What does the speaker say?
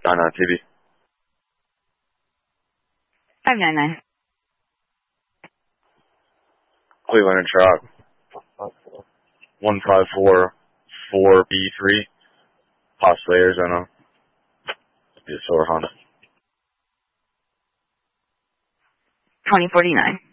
on TV. 599. Cleveland and Truck. 154-4B3. Possibly Arizona. Be a silver Honda. 2049.